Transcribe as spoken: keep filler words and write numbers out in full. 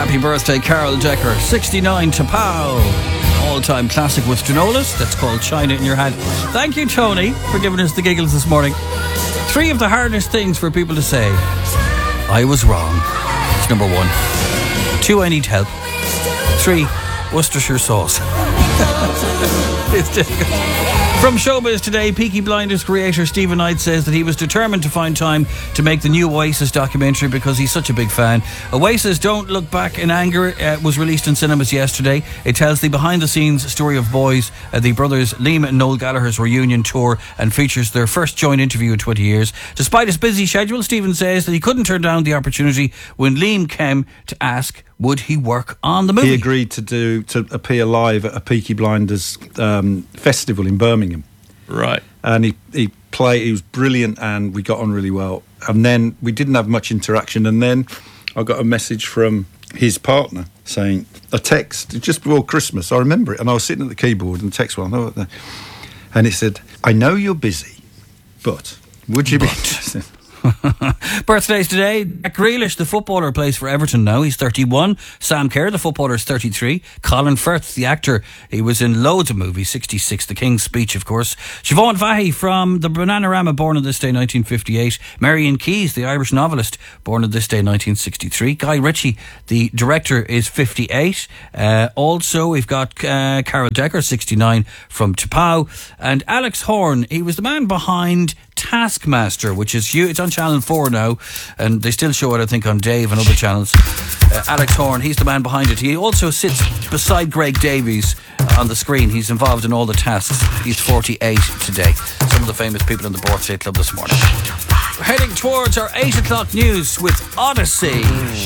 Happy birthday, Carol Decker. sixty-nine to pow. All-time classic with Janolas. That's called China in Your Hand. Thank you, Tony, for giving us the giggles this morning. Three of the hardest things for people to say. I was wrong. It's number one. Two, I need help. Three, Worcestershire sauce. It's difficult. From Showbiz today, Peaky Blinders creator Stephen Knight says that he was determined to find time to make the new Oasis documentary because he's such a big fan. Oasis Don't Look Back in Anger uh, was released in cinemas yesterday. It tells the behind-the-scenes story of Boys, uh, the brothers Liam and Noel Gallagher's reunion tour, and features their first joint interview in twenty years. Despite his busy schedule, Stephen says that he couldn't turn down the opportunity when Liam came to ask would he work on the movie. He agreed to do to appear live at a Peaky Blinders um, festival in Birmingham. Right. And he, he played, he was brilliant, and we got on really well. And then we didn't have much interaction, and then I got a message from his partner saying, a text just before Christmas, I remember it, and I was sitting at the keyboard and the text one, and it said, I know you're busy, but would you be interested? Birthdays today. Jack Grealish, the footballer, plays for Everton now. He's thirty-one. Sam Kerr, the footballer, is thirty-three. Colin Firth, the actor, he was in loads of movies. sixty-six, The King's Speech, of course. Siobhan Vahi from the Bananarama, born on this day, nineteen fifty-eight. Marion Keyes, the Irish novelist, born on this day, nineteen sixty-three. Guy Ritchie, the director, is fifty-eight. Uh, also, we've got uh, Carol Decker, sixty-nine, from T'Pau. And Alex Horne, he was the man behind Taskmaster, which is huge. It's on Channel four now, and they still show it, I think, on Dave and other channels. uh, Alex Horne, he's the man behind it. He also sits beside Greg Davies on the screen. He's involved in all the tasks. He's forty-eight today. Some of the famous people in the Birthday Club this morning. We're heading towards our eight o'clock news with Odyssey.